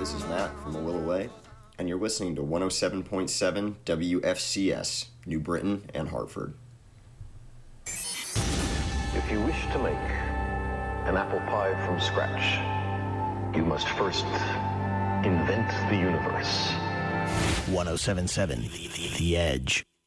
This is Matt from the Willow Way, and you're listening to 107.7 WFCS, New Britain and Hartford. If you wish to make an apple pie from scratch, you must first invent the universe. 107.7 The Edge.